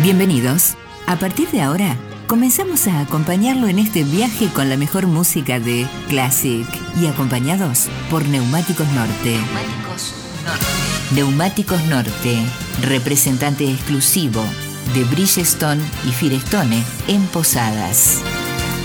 Bienvenidos. A partir de ahora, comenzamos a acompañarlo en este viaje con la mejor música de Classic y acompañados por Neumáticos Norte. Neumáticos Norte, representante exclusivo de Bridgestone y Firestone en Posadas.